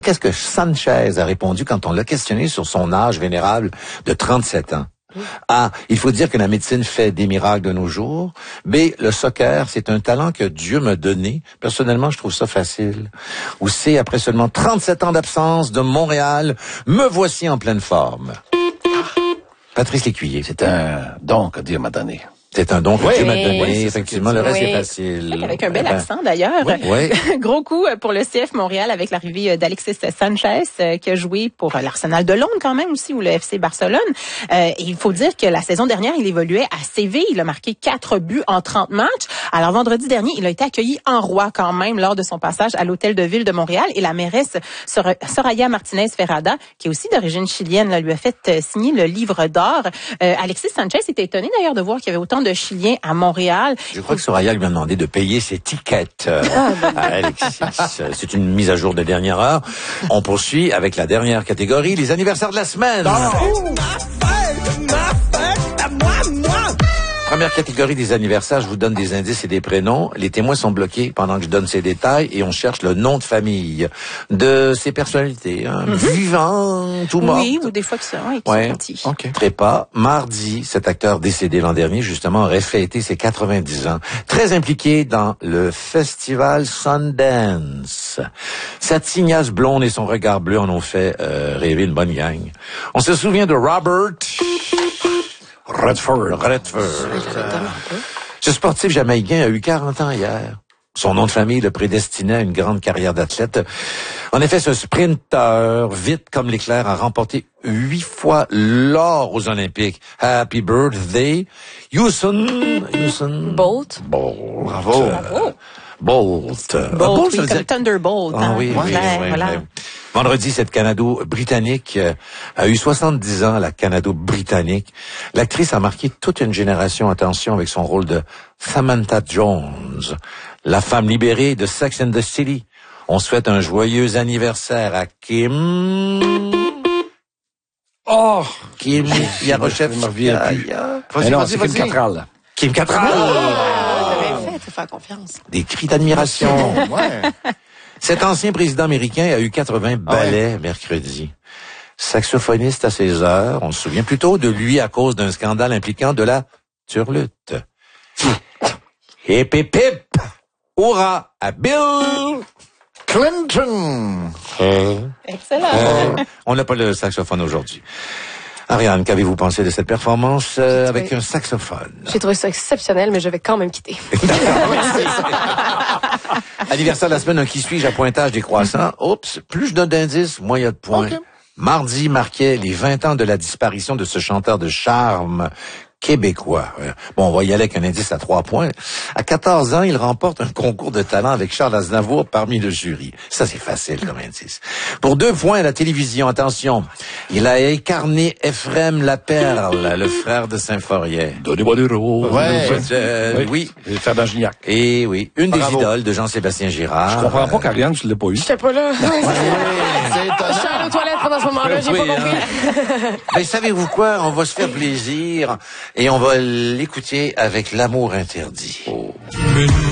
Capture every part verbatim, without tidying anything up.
Qu'est-ce que Sanchez a répondu quand on l'a questionné sur son âge vénérable de trente-sept ans? A. Il faut dire que la médecine fait des miracles de nos jours. B. Le soccer, c'est un talent que Dieu m'a donné. Personnellement, je trouve ça facile. Ou C. Après seulement trente-sept ans d'absence de Montréal, me voici en pleine forme. Patrice Lécuyer. C'est un don que Dieu m'a donné. C'est un don que Oui, Dieu m'a donné. oui, Effectivement, le reste oui. est facile. Avec un bel Eh ben, accent d'ailleurs. Oui. Oui. Gros coup pour le C F Montréal avec l'arrivée d'Alexis Sanchez euh, qui a joué pour l'Arsenal de Londres quand même aussi ou le F C Barcelone. Euh, et il faut dire que la saison dernière, il évoluait à Séville. Il a marqué quatre buts en trente matchs. Alors vendredi dernier, il a été accueilli en roi quand même lors de son passage à l'Hôtel de Ville de Montréal. Et la mairesse Sor- Soraya Martinez Ferrada, qui est aussi d'origine chilienne, là, lui a fait euh, signer le livre d'or. Euh, Alexis Sanchez était étonné d'ailleurs de voir qu'il y avait autant de Chiliens à Montréal. Je crois que Soraya lui a demandé de payer ses tickets euh, à Alexis. C'est une mise à jour de dernière heure. On poursuit avec la dernière catégorie, les anniversaires de la semaine. Première catégorie des anniversaires, je vous donne des indices et des prénoms. Les témoins sont bloqués pendant que je donne ces détails et on cherche le nom de famille de ces personnalités, hein, mm-hmm. vivantes ou mortes. Oui, ou des fois que ça, oui, qui ouais. sont petits. Okay. Trépas, mardi, cet acteur décédé l'an dernier, justement, aurait fêté ses quatre-vingt-dix ans. Très impliqué dans le festival Sundance. Sa tignasse blonde et son regard bleu en ont fait euh, rêver une bonne gang. On se souvient de Robert Redford. Redford. Ce sportif jamaïcain a eu quarante ans hier. Son nom de famille le prédestinait à une grande carrière d'athlète. En effet, ce sprinter, vite comme l'éclair, a remporté huit fois l'or aux Olympiques. Happy birthday, Usain, Usain Bolt. Bolt. Bravo. Bravo. Bolt. Bolt, Bolt oui, comme dire... Thunderbolt. Ah, hein. oui, oui, ouais, oui, voilà. oui. Vendredi, cette Canado-Britannique euh, a eu soixante-dix ans, la Canado-Britannique. L'actrice a marqué toute une génération, attention, avec son rôle de Samantha Jones, la femme libérée de Sex and the City. On souhaite un joyeux anniversaire à Kim... Oh! Kim Yarochev. Vas-y, vas-y, vas-y, vas-y. Kim Cattrall. Kim Cattrall. Ah, fait, faire confiance. Des cris d'admiration. Ouais. Cet ancien président américain a eu quatre-vingts ballets ah ouais. mercredi. Saxophoniste à ses heures, on se souvient plutôt de lui à cause d'un scandale impliquant de la turlute. Hip hip hip! Hurrah à Bill Clinton! Euh, Excellent. Euh, on n'a pas le saxophone aujourd'hui. Ariane, qu'avez-vous pensé de cette performance euh, avec trouvé... un saxophone? J'ai trouvé ça exceptionnel, mais je vais quand même quitter. Anniversaire de la semaine, un qui suis-je à pointage décroissant. Oups, plus je donne d'indices, moins il y a de points. Okay. Mardi marquait les vingt ans de la disparition de ce chanteur de charme québécois. Bon, on va y aller avec un indice à trois points. À quatorze ans, il remporte un concours de talent avec Charles Aznavour parmi le jury. Ça, c'est facile comme indice. Pour deux points à la télévision, attention, il a incarné Ephrem Laperle, le frère de Saint-Forrier. Donnez-moi des rôles. Ouais, euh, oui. oui. Le frère d'Angignac. Et oui, une Bravo. des idoles de Jean-Sébastien Girard. Je comprends pas qu'Ariane, je l'ai pas eu. J'étais pas là. Ouais, c'est étonnant. Je suis allée aux toilettes pendant ce moment-là, j'ai oui, pas compris. Hein. Ben, savez-vous quoi? On va se faire plaisir et on va l'écouter avec L'amour interdit. Oh. Mais nous,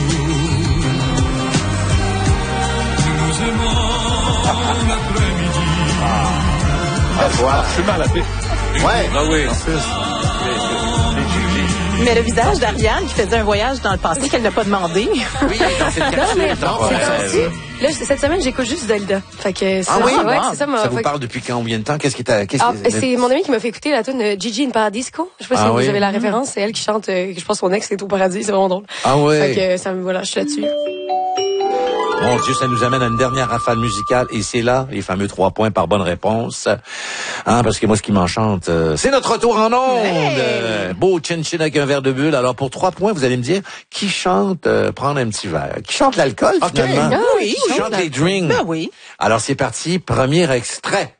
nous aimons l'après-midi. Ah, voilà. Je suis mal à la paix. Ouais. Ah oui. Mais le visage d'Ariane qui faisait un voyage dans le passé qu'elle n'a pas demandé. Oui, dans cette capsule. Là, cette semaine, j'écoute juste Zelda. Fait que ça, ah oui, ouais, wow. c'est ça, ça vous parle depuis combien de temps? Qu'est-ce qui t'a, qu'est-ce ah, qui... c'est mon ami qui m'a fait écouter la tune Gigi in Paradisco. Je sais pas ah si oui? vous avez la référence. C'est elle qui chante, euh, je pense son ex est au paradis. C'est vraiment drôle. Ah ouais. Fait que ça me, voilà, je suis là-dessus. Mon Dieu, ça nous amène à une dernière rafale musicale et c'est là les fameux trois points par bonne réponse. Hein, parce que moi, ce qui m'enchante, euh, c'est notre retour en ondes. Hey! Euh, beau chin-chin avec un verre de bulle. Alors, pour trois points, vous allez me dire qui chante euh, prendre un petit verre? Qui chante l'alcool, okay. finalement? Ah oui, qui chante les drinks? Ben oui. Alors, c'est parti. Premier extrait.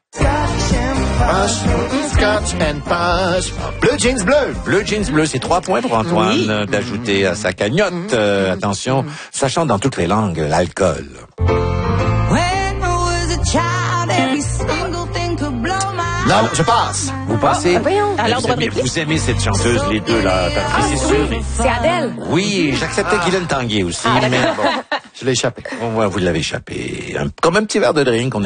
Scotch and punch. Bleu jeans bleu. Bleu jeans bleu, c'est trois points pour Antoine oui. euh, d'ajouter à sa cagnotte. Mmh. Euh, attention, mmh. ça chante dans toutes les langues, l'alcool. Non, je passe. Vous passez. Ah, voyons. Alors, vous, aimez, vous aimez cette chanteuse, les deux, là, Patrice, c'est sûr. C'est Adèle. Oui, j'acceptais ah. Guylaine Tanguay aussi, ah, mais bon. Je l'ai échappé. Bon, ouais, vous l'avez échappé. Un, comme un petit verre de drink, on